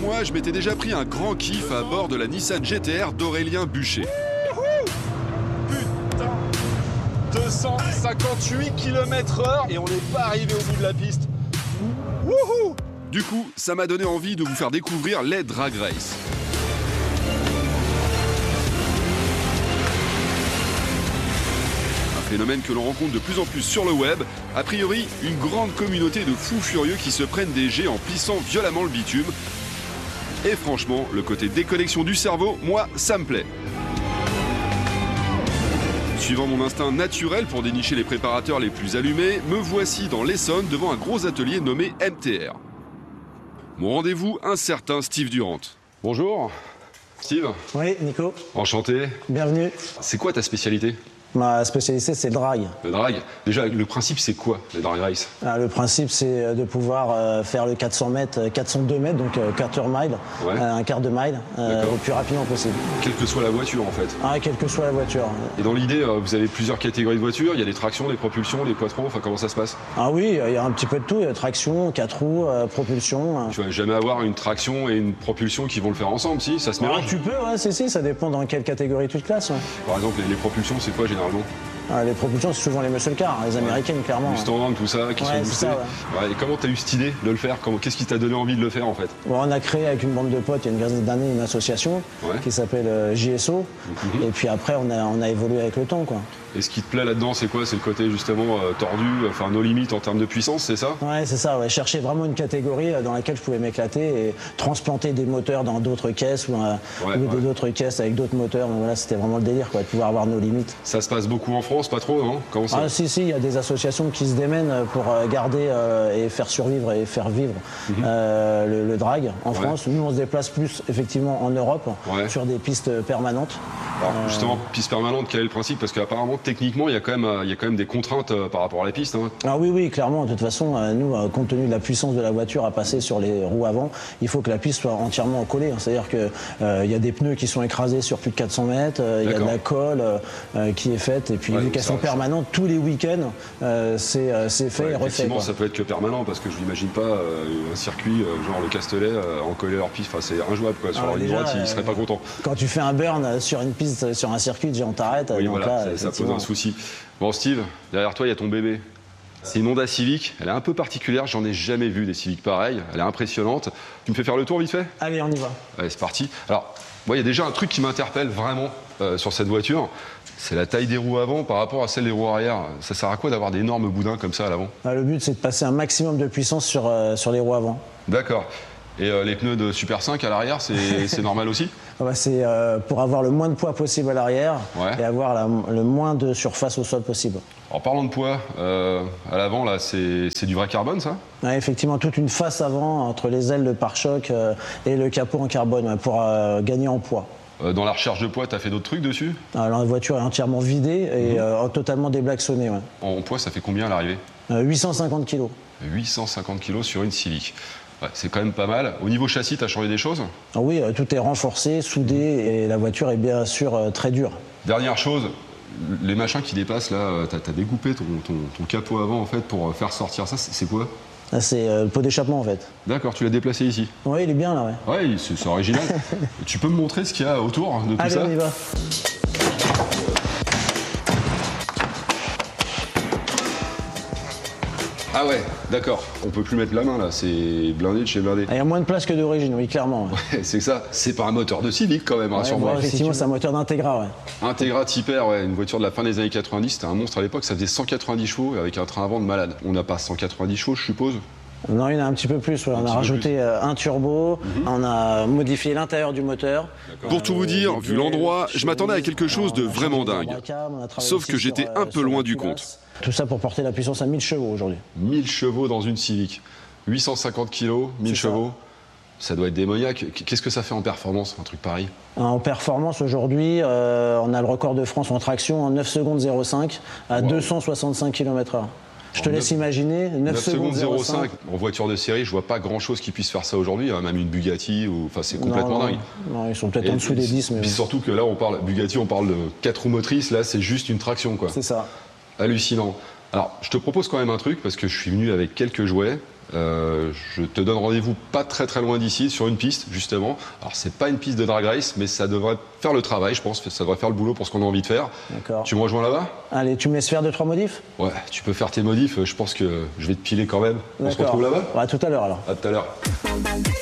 mois, je m'étais déjà pris un grand kiff à bord de la Nissan GT-R d'Aurélien Bucher. Putain, 258 km/h et on n'est pas arrivé au bout de la piste. Wouhou! Du coup, ça m'a donné envie de vous faire découvrir les drag race. Un phénomène que l'on rencontre de plus en plus sur le web. A priori, une grande communauté de fous furieux qui se prennent des jets en plissant violemment le bitume. Et franchement, le côté déconnexion du cerveau, moi, ça me plaît. Suivant mon instinct naturel pour dénicher les préparateurs les plus allumés, me voici dans l'Essonne devant un gros atelier nommé MTR. Mon rendez-vous, un certain Steve Durant. Bonjour, Steve. Oui, Nico. Enchanté. Bienvenue. C'est quoi ta spécialité? Ma spécialité, c'est le drag. Le drag. Déjà, le principe, c'est quoi, les drag race? Le principe, c'est de pouvoir faire le 400 mètres, 402 mètres, donc quarter mile, Ouais. un quart de mile, le plus rapidement possible. Quelle que soit la voiture, en fait. Quelle que soit la voiture. Et dans l'idée, vous avez plusieurs catégories de voitures. Il y a des tractions, des propulsions, des quattrons. Enfin, comment ça se passe? Oui, il y a un petit peu de tout. Il y a traction, 4 roues, propulsion. Tu vas jamais avoir une traction et une propulsion qui vont le faire ensemble, si? Ça se mélange? Tu peux, si, ça dépend dans quelle catégorie tu te classes. Ouais. Par exemple, les propulsions, c'est quoi, généralement? Les propulsions, c'est souvent les muscle cars, les américaines, clairement. Du stand, tout ça, qui sont boostés. Ça, ouais. Et comment tu as eu cette idée de le faire? Qu'est-ce qui t'a donné envie de le faire, en fait? On a créé avec une bande de potes, il y a une quinzaine d'années, une association qui s'appelle JSO. Et puis après, on a évolué avec le temps, quoi. Et ce qui te plaît là-dedans, c'est quoi? C'est le côté justement tordu, enfin nos limites en termes de puissance, c'est ça? Ouais, c'est ça. Ouais. Chercher vraiment une catégorie dans laquelle je pouvais m'éclater et transplanter des moteurs dans d'autres caisses ou d'autres caisses avec d'autres moteurs. Donc voilà, c'était vraiment le délire, quoi, de pouvoir avoir nos limites. Ça se passe beaucoup en France, pas trop, non? Comment ça? Si, il y a des associations qui se démènent pour garder et faire survivre et faire vivre le drag en France. Nous, on se déplace plus effectivement en Europe sur des pistes permanentes. Alors justement, piste permanente, quel est le principe? Parce qu'apparemment, techniquement, il y a quand même des contraintes par rapport à la piste. Hein. Oui, clairement. De toute façon, nous, compte tenu de la puissance de la voiture à passer sur les roues avant, il faut que la piste soit entièrement collée. C'est-à-dire qu'il y a des pneus qui sont écrasés sur plus de 400 mètres, il y a de la colle qui est faite, et puis vu qu'elles sont permanentes, tous les week-ends, c'est fait et refait. Effectivement, ça peut être que permanent, parce que je n'imagine pas un circuit genre le Castellet en coller leur piste. Enfin, c'est injouable, quoi. Sur la ligne droite, ils ne seraient pas contents. Quand tu fais un burn sur une piste, sur un circuit, déjà on t'arrête. Oui, voilà, ça pose un souci. Bon, Steve, derrière toi, il y a ton bébé. C'est une Honda Civic, elle est un peu particulière, j'en ai jamais vu des Civics pareilles, elle est impressionnante. Tu me fais faire le tour vite fait? Allez, on y va. Allez, c'est parti. Alors, moi, il y a déjà un truc qui m'interpelle vraiment sur cette voiture, c'est la taille des roues avant par rapport à celle des roues arrière. Ça sert à quoi d'avoir d'énormes boudins comme ça à l'avant? Le but, c'est de passer un maximum de puissance sur les roues avant. D'accord. Et les pneus de Super 5 à l'arrière, c'est normal aussi? C'est pour avoir le moins de poids possible à l'arrière et avoir le moins de surface au sol possible. Alors parlons de poids, à l'avant là, c'est du vrai carbone ça? Effectivement, toute une face avant entre les ailes de pare-choc et le capot en carbone pour gagner en poids. Dans la recherche de poids, tu as fait d'autres trucs dessus? Alors, la voiture est entièrement vidée et totalement déblacksonnée. Ouais. En poids, ça fait combien à l'arrivée? 850 kg. 850 kg sur une Civic. Ouais, c'est quand même pas mal. Au niveau châssis, tu as changé des choses? Oui, tout est renforcé, soudé et la voiture est bien sûr très dure. Dernière chose, les machins qui dépassent là, tu as découpé ton capot avant en fait pour faire sortir ça, c'est quoi? C'est le pot d'échappement en fait. D'accord, tu l'as déplacé ici? Oui, il est bien là, ouais. Ouais, c'est original. Tu peux me montrer ce qu'il y a autour de tout ça? Allez, on y va. Ah ouais, d'accord. On peut plus mettre la main là, c'est blindé de chez blindé. Il y a moins de place que d'origine, oui, clairement. Ouais, c'est ça. C'est pas un moteur de Civic quand même, rassure-moi. Effectivement, c'est un moteur d'Integra, ouais. Integra Type R, ouais, une voiture de la fin des années 90, c'était un monstre à l'époque, ça faisait 190 chevaux avec un train avant de malade. On n'a pas 190 chevaux, je suppose? Non, il y en a un petit peu plus. Ouais. On a rajouté un turbo, on a modifié l'intérieur du moteur. Pour tout vous dire, vu l'endroit, je m'attendais à quelque chose de vraiment dingue. Sauf que j'étais un peu loin du compte. Tout ça pour porter la puissance à 1000 chevaux aujourd'hui. 1000 chevaux dans une Civic. 850 kilos, 1000 chevaux. Ça doit être démoniaque. Qu'est-ce que ça fait en performance, un truc pareil? En performance, aujourd'hui, on a le record de France en traction en 9 secondes 05 à 265 km/h. Je te laisse imaginer, 9 secondes 05. En voiture de série, je vois pas grand-chose qui puisse faire ça aujourd'hui, hein, même une Bugatti, enfin, c'est complètement dingue. Non, ils sont peut-être en dessous des 10. Mais puis surtout que là, Bugatti, on parle de 4 roues motrices, là, c'est juste une traction, quoi. C'est ça. Hallucinant. Alors, je te propose quand même un truc, parce que je suis venu avec quelques jouets. Je te donne rendez-vous pas très loin d'ici, sur une piste, justement. Alors, c'est pas une piste de drag race, mais ça devrait faire le travail, je pense. Ça devrait faire le boulot pour ce qu'on a envie de faire. D'accord. Tu me rejoins là-bas? Allez, tu me laisses faire 2-3 modifs? Ouais, tu peux faire tes modifs. Je pense que je vais te piler quand même. On se retrouve là-bas? À tout à l'heure, alors. À tout à l'heure.